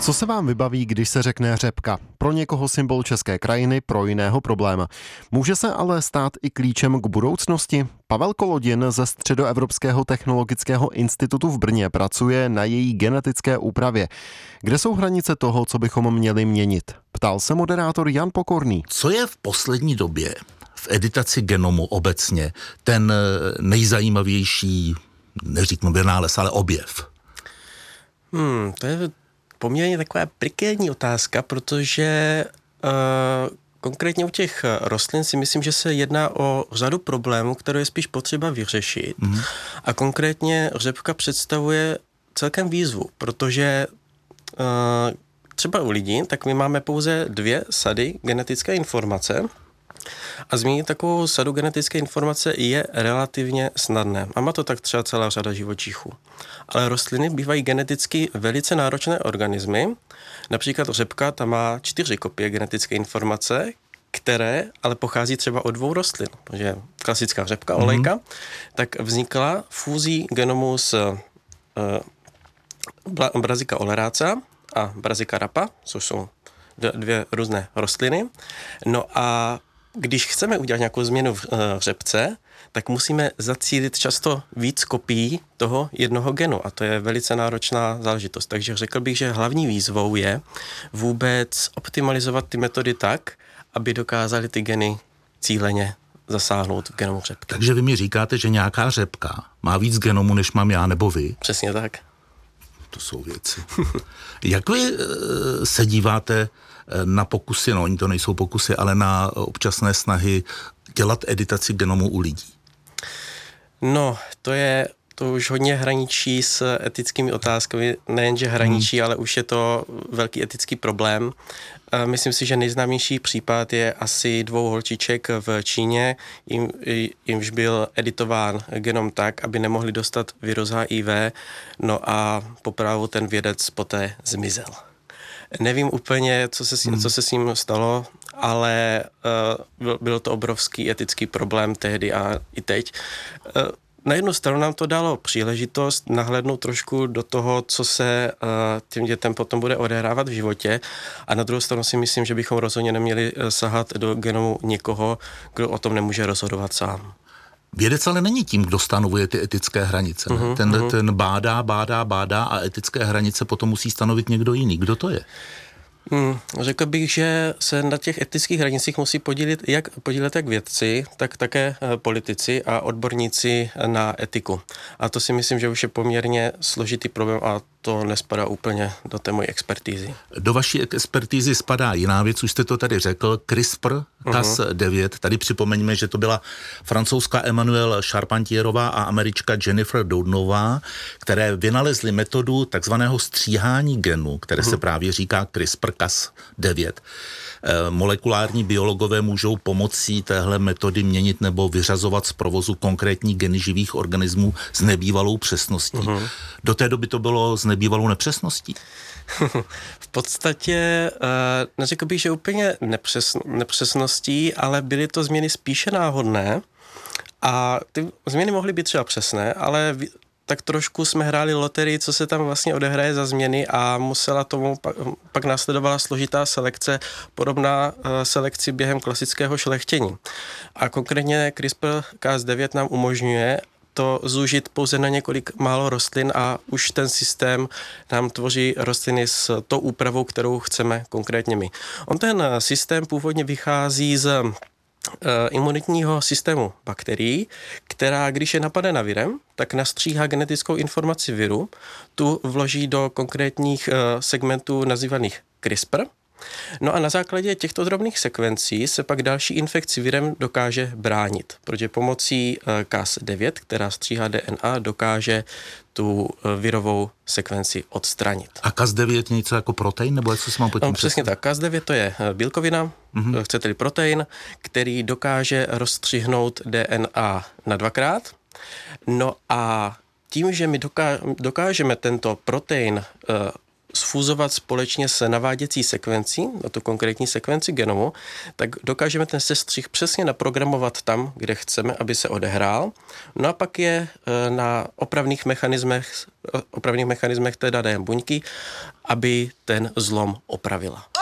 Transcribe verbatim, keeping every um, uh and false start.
Co se vám vybaví, když se řekne řepka? Pro někoho symbol české krajiny, pro jiného problém. Může se ale stát i klíčem k budoucnosti? Pavel Kolodin ze Středoevropského technologického institutu v Brně pracuje na její genetické úpravě. Kde jsou hranice toho, co bychom měli měnit? Ptal se moderátor Jan Pokorný. Co je v poslední době v editaci genomu obecně ten nejzajímavější, neříknu vynález, ale objev? Hmm, to je poměrně taková prekérní otázka, protože uh, konkrétně u těch rostlin si myslím, že se jedná o řadu problémů, které je spíš potřeba vyřešit. Mm. A konkrétně řepka představuje celkem výzvu, protože uh, třeba u lidí, tak my máme pouze dvě sady genetické informace a změnit takovou sadu genetické informace je relativně snadné. A má to tak třeba celá řada živočichů. Ale rostliny bývají geneticky velice náročné organismy. Například řepka, ta má čtyři kopie genetické informace, které ale pochází třeba od dvou rostlin. Protože klasická řepka, mm-hmm. olejka, tak vznikla fúzí genomu s uh, Brassica oleracea a Brassica rapa, což jsou dvě různé rostliny. No a když chceme udělat nějakou změnu v uh, řepce, tak musíme zacílit často víc kopií toho jednoho genu a to je velice náročná záležitost. Takže řekl bych, že hlavní výzvou je vůbec optimalizovat ty metody tak, aby dokázaly ty geny cíleně zasáhnout v genomu řepky. Takže vy mi říkáte, že nějaká řepka má víc genomu, než mám já nebo vy? Přesně tak. To jsou věci. Jak vy se díváte na pokusy, no oni to nejsou pokusy, ale na občasné snahy dělat editaci genomu u lidí? No, to je, to už hodně hraničí s etickými otázkami, nejenže hraničí, hmm. ale už je to velký etický problém. Myslím si, že nejznámější případ je asi dvou holčiček v Číně, jim, jimž byl editován genom tak, aby nemohli dostat virus H I V, no a po právu ten vědec poté zmizel. Nevím úplně, co se, s, hmm. co se s ním stalo, ale uh, byl to obrovský etický problém tehdy a i teď. Uh, na jednu stranu nám to dalo příležitost nahlédnout trošku do toho, co se uh, těm dětem potom bude odehrávat v životě, a na druhou stranu si myslím, že bychom rozhodně neměli sahat do genomu někoho, kdo o tom nemůže rozhodovat sám. Vědec ale není tím, kdo stanovuje ty etické hranice. Uh-huh, ten, uh-huh. ten bádá, bádá, bádá a etické hranice potom musí stanovit někdo jiný. Kdo to je? Hmm, řekl bych, že se na těch etických hranicích musí podílet jak, podílet jak vědci, tak také politici a odborníci na etiku. A to si myslím, že už je poměrně složitý problém a to nespadá úplně do té mojí expertízy. Do vaší expertízy spadá jiná věc, už jste to tady řekl, CRISPR Cas devět. Tady připomeňme, že to byla francouzská Emmanuelle Charpentierová a američka Jennifer Doudnová, které vynalezly metodu takzvaného stříhání genu, které se právě říká CRISPR Cas devět. Molekulární biologové můžou pomocí téhle metody měnit nebo vyřazovat z provozu konkrétní geny živých organismů s nebývalou přesností. Uh-huh. Do té doby to bylo s nebývalou nepřesností? V podstatě neřekl bych, že úplně nepřesn- nepřesností, ale byly to změny spíše náhodné a ty změny mohly být třeba přesné, ale tak trošku jsme hráli loterii, co se tam vlastně odehraje za změny a musela tomu pak, pak následovala složitá selekce, podobná uh, selekci během klasického šlechtění. A konkrétně CRISPR Cas devět nám umožňuje to zúžit pouze na několik málo rostlin a už ten systém nám tvoří rostliny s tou úpravou, kterou chceme konkrétně my. On ten systém původně vychází z imunitního systému bakterií, která, když je napadena virem, tak nastříhá genetickou informaci viru, tu vloží do konkrétních segmentů nazývaných CRISPR. No a na základě těchto drobných sekvencí se pak další infekci virem dokáže bránit, protože pomocí Cas devět, která stříhá D N A, dokáže tu virovou sekvenci odstranit. A Cas devět něco jako protein, nebo co se mám pod tím? No, přesně tak. Cas devět to je bílkovina, mm-hmm. chcete-li protein, který dokáže rozstřihnout D N A na dvakrát. No a tím, že my doká- dokážeme tento protein uh, sfúzovat společně s naváděcí sekvencí, na tu konkrétní sekvenci genomu, tak dokážeme ten sestřih přesně naprogramovat tam, kde chceme, aby se odehrál. No a pak je na opravných mechanismech, opravných mechanismech té dané buňky, aby ten zlom opravila.